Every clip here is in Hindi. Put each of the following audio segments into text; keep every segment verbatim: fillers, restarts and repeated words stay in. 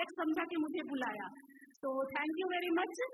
लायक समझा के मुझे बुलाया। तो थैंक यू वेरी मच।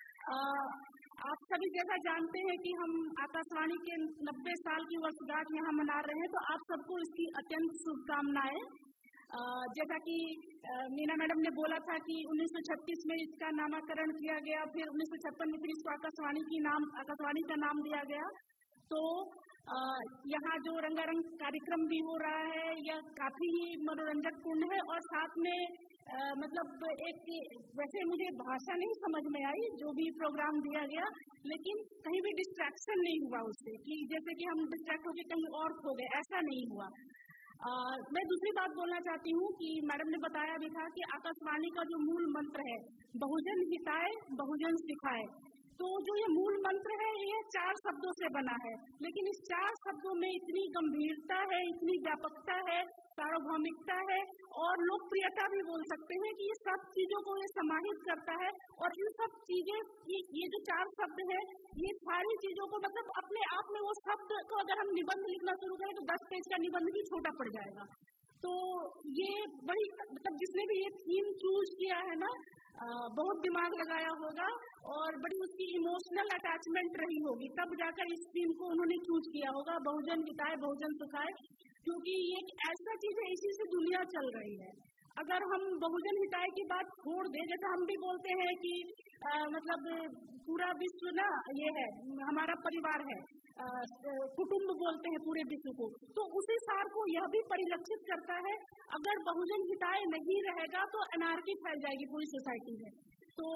आप सभी जैसा जानते हैं कि हम आकाशवाणी के नब्बे साल की वर्षगांठ यहाँ मना रहे हैं, तो आप सबको इसकी अत्यंत शुभकामनाएं। जैसा कि मीना मैडम ने बोला था कि उन्नीस सौ छत्तीस में इसका नामकरण किया गया, फिर उन्नीस सौ छप्पन में फिर इसको आकाशवाणी की नाम आकाशवाणी का नाम दिया गया। तो यहाँ जो रंगारंग कार्यक्रम भी हो रहा है यह काफी ही मनोरंजक पूर्ण है, और साथ में आ, मतलब एक वैसे मुझे भाषा नहीं समझ में आई जो भी प्रोग्राम दिया गया, लेकिन कहीं भी डिस्ट्रैक्शन नहीं हुआ उससे कि जैसे कि हम डिस्ट्रैक्ट होकर कहीं और खो गए, ऐसा नहीं हुआ। आ, मैं दूसरी बात बोलना चाहती हूँ कि मैडम ने बताया भी था कि आकाशवाणी का जो मूल मंत्र है बहुजन हिताय बहुजन सिखाए, तो जो ये मूल मंत्र है ये चार शब्दों से बना है, लेकिन इस चार शब्दों में इतनी गंभीरता है, इतनी व्यापकता है, सार्वभौमिकता है और लोकप्रियता भी बोल सकते हैं कि ये सब चीजों को ये समाहित करता है। और इन सब चीजें ये, ये जो चार शब्द है ये सारी चीजों को मतलब अपने आप में वो शब्द को अगर हम निबंध लिखना शुरू करें तो दस पेज का निबंध भी छोटा पड़ जाएगा। तो ये बड़ी मतलब जिसने भी ये थीम चूज किया है ना, आ, बहुत दिमाग लगाया होगा और बड़ी उसकी इमोशनल अटैचमेंट रही होगी, तब जाकर इस थीम को उन्होंने चूज किया होगा, बहुजन हिताय बहुजन सुखाए, क्योंकि ये एक ऐसा चीज है इसी से दुनिया चल रही है। अगर हम बहुजन हिताय की बात छोड़ दें, जैसे हम भी बोलते हैं कि आ, मतलब पूरा विश्व ना ये है हमारा परिवार है, आ, कुटुंब बोलते हैं पूरे विश्व को, तो उसी सार को यह भी परिलक्षित करता है। अगर बहुजन हिताय नहीं रहेगा तो अनार्की फैल जाएगी पूरी सोसाइटी में। तो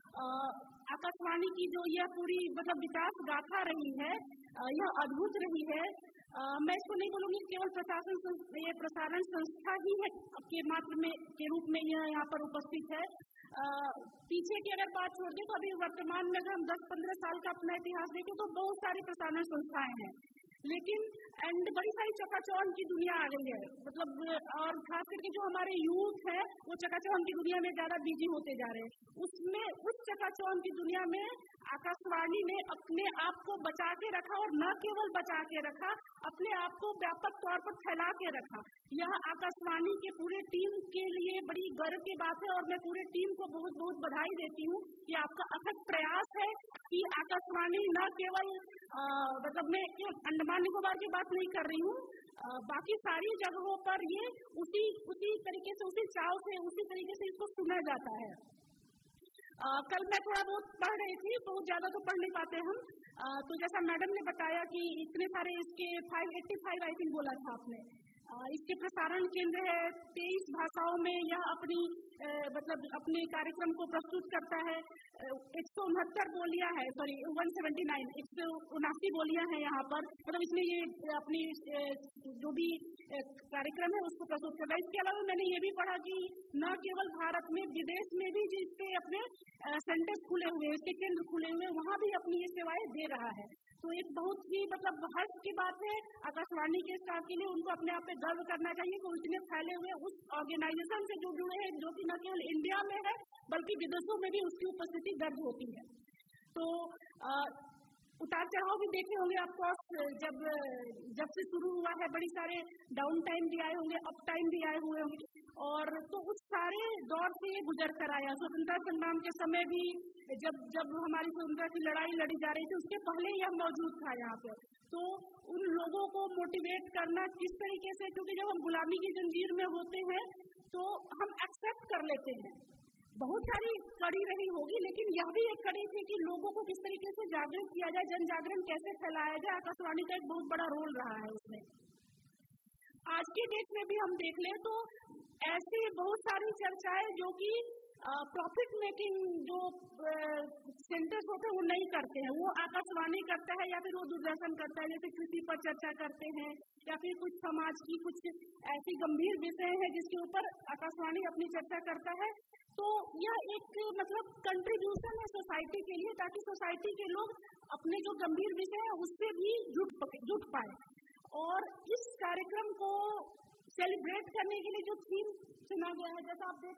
आकाशवाणी की जो यह पूरी मतलब विकास गाथा रही है यह अद्भुत रही है। आ, मैं इसको नहीं बोलूंगी केवल प्रशासन ये प्रसारण संस्था ही है के मात्र में के रूप में यह यहाँ पर उपस्थित है। आ, पीछे की अगर बात छोड़ दें तो अभी वर्तमान में अगर हम दस पंद्रह साल का अपना इतिहास देखें तो बहुत सारी प्रसारण संस्थाएं हैं, लेकिन एंड बड़ी सारी चकाचौंध की दुनिया आ गई है, मतलब और खास करके जो हमारे यूथ है वो चकाचौंध की दुनिया में ज्यादा बिजी होते जा रहे हैं। उसमें उस चकाचौंध की दुनिया में आकाशवाणी ने अपने आप को बचा के रखा, और न केवल बचा के रखा, अपने आप को व्यापक तौर पर फैला के रखा। यह आकाशवाणी के पूरे टीम के लिए बड़ी गर्व की बात है और मैं पूरे टीम को बहुत बहुत बधाई देती हूँ कि आपका अथक प्रयास है कि आकाशवाणी न केवल मतलब मैं अंडमान निकोबार की बात नहीं कर रही हूँ, बाकी सारी जगहों पर ये उसी उसी तरीके से उसी चाव से उसी तरीके से इसको सुना जाता है। आ, कल मैं थोड़ा बहुत पढ़ रही थी, बहुत ज्यादा तो पढ़ नहीं पाते हम, आ, तो जैसा मैडम ने बताया कि इतने सारे इसके five eighty five I think बोला था आपने, आ, इसके प्रसारण केंद्र है, तेईस भाषाओं में यह अपनी आ, मतलब अपने कार्यक्रम को प्रस्तुत करता है। एक सौ उनहत्तर बोलियां है, सॉरी वन सेवेंटी नाइन एक सौ उनासी बोलियां हैं यहाँ पर, मतलब इसमें ये अपनी जो भी कार्यक्रम है उसको प्रस्तुत करता है। इसके अलावा मैंने ये भी पढ़ा कि न केवल भारत में विदेश में भी जिसके अपने सेंटर्स खुले हुए, इसके केंद्र खुले हुए, वहाँ भी अपनी ये सेवाएं दे रहा है। तो एक बहुत ही मतलब हर्ष की बात है आकाशवाणी के स्टाफ के लिए, उनको अपने आप पे गर्व करना चाहिए कि इतने फैले हुए उस ऑर्गेनाइजेशन से जो जुड़े हैं जो कि न केवल इंडिया में है बल्कि विदेशों में भी उसकी उपस्थिति दर्ज होती है। तो आ, उतार चढ़ाव भी देखे होंगे आपको, जब जब से शुरू हुआ है बड़ी सारे डाउन टाइम भी आए होंगे, अप टाइम भी आए हुए होंगे, और तो उस सारे दौर से गुजर कर आया। स्वतंत्रता संग्राम के समय भी जब जब हमारी स्वतंत्रता की लड़ाई लड़ी जा रही थी उसके पहले यह मौजूद था यहाँ पे। तो उन लोगों को मोटिवेट करना किस तरीके से, क्योंकि जब हम गुलामी की जंजीर में होते हैं तो हम एक्सेप्ट कर लेते हैं, बहुत सारी कड़ी रही होगी, लेकिन यह भी एक कड़ी थी कि लोगों को किस तरीके से जागरूक किया जाए, जन जागरण कैसे फैलाया जाए। आकाशवाणी का एक बहुत बड़ा रोल रहा है उसमें। आज के डेट में भी हम देख लें तो ऐसी बहुत सारी चर्चाएं जो कि प्रॉफिट मेकिंग जो सेंटर्स होते हैं वो नहीं करते हैं, वो आकाशवाणी करता है या फिर वो दूरदर्शन करता है। जैसे कृषि पर चर्चा करते हैं या फिर कुछ समाज की कुछ ऐसी गंभीर विषय है जिसके ऊपर आकाशवाणी अपनी चर्चा करता है। तो यह एक मतलब कंट्रीब्यूशन है सोसाइटी के लिए, ताकि सोसाइटी के लोग अपने जो गंभीर विषय है उससे भी जुट जुट पाए। और इस कार्यक्रम को सेलिब्रेट करने के लिए जो थीम चुना गया है, जैसा आप देख